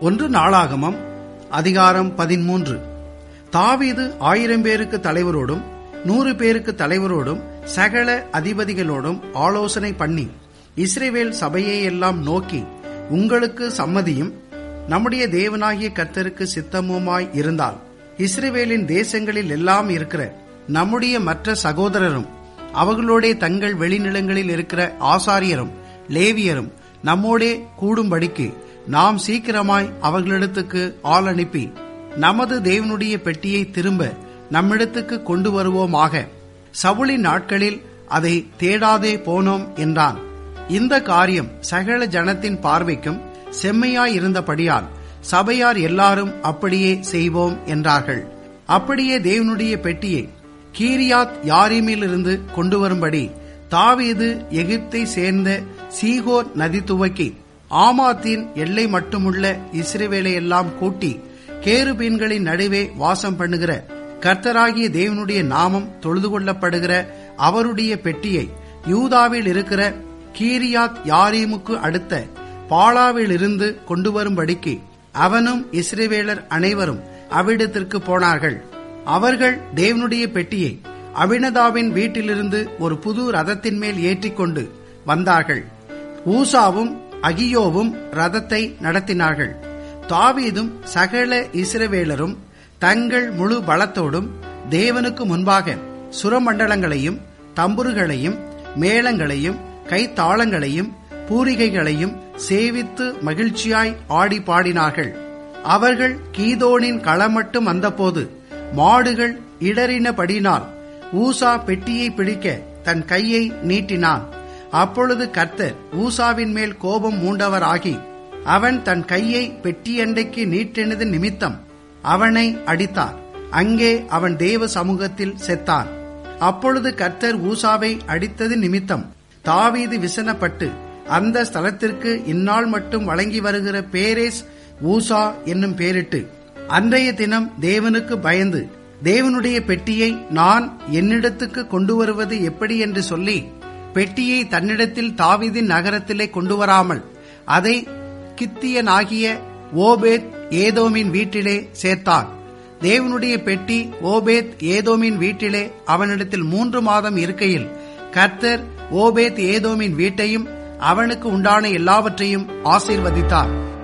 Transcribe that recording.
1 நாளாகமம் அதிகாரம் 13. தாவீது 1000 பேருக்கு தலைவரோடும் 100 பேருக்கு தலைவரோடும் சகல அதிபதிகளோடும் ஆலோசனை பண்ணி இஸ்ரவேல் சபையை எல்லாம் நோக்கி, உங்களுக்கு சம்மதியும் நம்முடைய தேவனாகிய கர்த்தருக்கு சித்தமுமாய் இருந்தால் இஸ்ரவேலின் தேசங்களில் எல்லாம் இருக்கிற நம்முடைய மற்ற சகோதரரும் அவர்களோட தங்கள் வெளிநிலங்களில் இருக்கிற ஆசாரியரும் லேவியரும் நம்மோடே கூடும்படிக்கு நாம் சீக்கிரமாய் அவர்களிடத்துக்கு ஆள் அனுப்பி நமது தேவனுடைய பெட்டியை திரும்ப நம்மிடத்துக்கு கொண்டு வருவோமாக. சவுலின் நாட்களில் அதை தேடாதே போனோம் என்றான். இந்த காரியம் சகல ஜனத்தின் பார்வைக்கும் செம்மையாயிருந்தபடியால் சபையார் எல்லாரும் அப்படியே செய்வோம் என்றார்கள். அப்படியே தேவனுடைய பெட்டியை கீரியாத் யாரீமிலிருந்து கொண்டு வரும்படி தாவீது எகிப்தை சேர்ந்த சீகோர் நதி துவக்கி ஆமாத்தின் எல்லை மட்டுமுள்ள இஸ்ரவேலை எல்லாம் கூட்டி கேருபீன்களின் நடுவே வாசம் பண்ணுகிற கர்த்தராகிய தேவனுடைய நாமம் தொழுது கொள்ளப்படுகிற அவருடைய பெட்டியை யூதாவில் இருக்கிற கீரியாத் யாரீமுக்கு அடுத்த பாலாவில் இருந்து கொண்டு வரும்படிக்கு அவனும் இஸ்ரவேலர் அனைவரும் அவ்விடத்திற்கு போனார்கள். அவர்கள் தேவனுடைய பெட்டியை அபினதாவின் வீட்டிலிருந்து ஒரு புது ரதத்தின் மேல் ஏற்றிக்கொண்டு வந்தார்கள். ஊசாவும் அகியோவும் ரதத்தை நடத்தினார்கள். தாவீதும் சகல இஸ்ரவேலரும் தங்கள் முழு பலத்தோடும் தேவனுக்கு முன்பாக சுரமண்டலங்களையும் தம்புருகளையும் மேளங்களையும் கைத்தாளங்களையும் பூரிகைகளையும் சேவித்து மகிழ்ச்சியாய் ஆடி பாடினார்கள். அவர்கள் கீதோனின் களமட்டும் வந்தபோது மாடுகள் இடறினபடினால் ஊசா பெட்டியை பிடிக்க தன் கையை நீட்டினான். அப்பொழுது கர்த்தர் ஊசாவின் மேல் கோபம் மூண்டவராகி அவன் தன் கையை பெட்டியண்டைக்கு நீட்டினது நிமித்தம் அவனை அடித்தார். அங்கே அவன் தேவ சமூகத்தில் செத்தான். அப்பொழுது கர்த்தர் ஊசாவை அடித்தது நிமித்தம் தாவீது விசனப்பட்டு அந்த ஸ்தலத்திற்கு இந்நாள் மட்டும் வழங்கி வருகிற பேரேஸ் ஊசா என்னும் பேரிட்டு, அன்றைய தினம் தேவனுக்கு பயந்து தேவனுடைய பெட்டியை நான் என்னிடத்துக்கு கொண்டு வருவது எப்படி என்று சொல்லி பெட்டியை தன்னிடத்தில் தாவீதின் நகரத்திலே கொண்டு வராமல் அதை கித்தியனாகிய ஓபேத் ஏதோமின் வீட்டிலே சேர்த்தான். தேவனுடைய பெட்டி ஓபேத் ஏதோமின் வீட்டிலே அவனிடத்தில் 3 மாதம் இருக்கையில் கர்த்தர் ஓபேத் ஏதோமின் வீட்டையும் அவனுக்கு உண்டான எல்லாவற்றையும் ஆசீர்வதித்தார்.